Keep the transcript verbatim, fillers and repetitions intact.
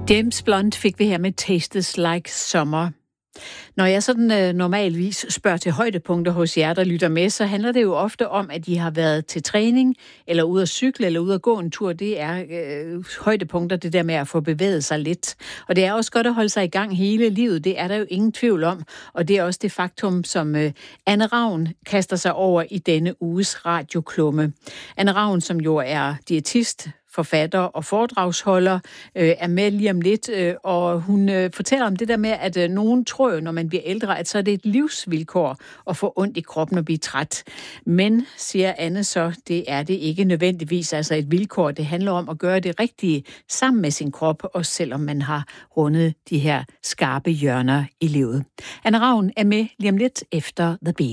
James Blunt fik vi her med Tastes Like Summer. Når jeg sådan øh, normalvis spørger til højdepunkter hos jer, der lytter med, så handler det jo ofte om, at I har været til træning, eller ude at cykle, eller ude at gå en tur. Det er øh, højdepunkter, det der med at få bevæget sig lidt. Og det er også godt at holde sig i gang hele livet, det er der jo ingen tvivl om. Og det er også det faktum, som øh, Anne Ravn kaster sig over i denne uges radioklumme. Anne Ravn, som jo er diætist, forfatter og foredragsholder, øh, er med lige om lidt, øh, og hun øh, fortæller om det der med, at øh, nogen tror jo, når man bliver ældre, at så er det et livsvilkår at få ondt i kroppen og blive træt. Men, siger Anne så, det er det ikke nødvendigvis, altså et vilkår. Det handler om at gøre det rigtige sammen med sin krop, også selvom man har rundet de her skarpe hjørner i livet. Anne Ravn er med lige om lidt efter The Beat.